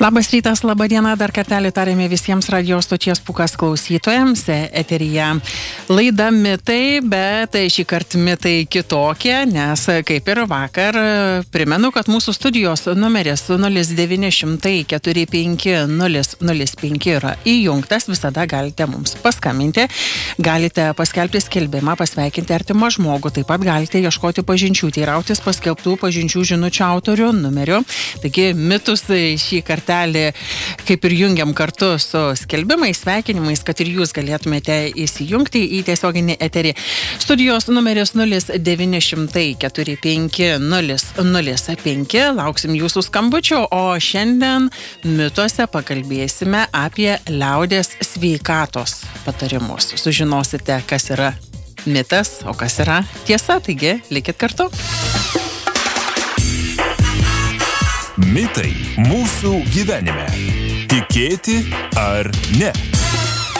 Labas rytas, laba diena, dar kartelį tarėme visiems radio stoties Pūkas klausytojams. Eteryje laida mitai, bet šį kartą mitai kitokie, nes kaip ir vakar primenu, kad mūsų studijos numeris 0900-45-005 yra įjungtas, visada galite mums paskambinti, galite paskelbti skelbimą, pasveikinti artimą žmogų, taip pat galite ieškoti pažinčių, teirautis paskelbtų pažinčių žinučių autorių numeriu. Taigi mitus šį kartą kaip ir jungiam kartu su skelbimais, sveikinimais, kad ir jūs galėtumėte įsijungti į tiesioginį eterį. Studijos numeris 0900-45-005. Lauksim jūsų skambučių, o šiandien mituose pakalbėsime apie liaudies sveikatos patarimus. Sužinosite, kas yra mitas, o kas yra tiesa, taigi likit kartu. Mitai mūsų gyvenime. Tikėti ar ne?